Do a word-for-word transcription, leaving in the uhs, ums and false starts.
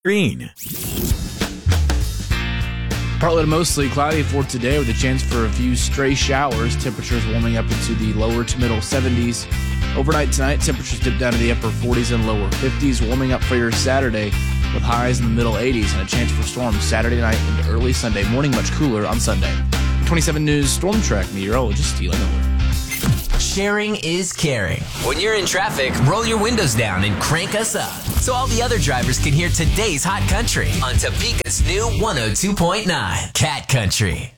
Green. Partly to mostly cloudy for today with a chance for a few stray showers. Temperatures warming up into the lower to middle seventies. Overnight tonight, temperatures dip down to the upper forties and lower fifties. Warming up for your Saturday with highs in the middle eighties and a chance for storms Saturday night into early Sunday morning. Much cooler on Sunday. twenty-seven News Storm Track meteorologist Steele Miller. Sharing is caring. When you're in traffic, roll your windows down and crank us up so all the other drivers can hear today's hot country on Topeka's new one oh two point nine Cat Country.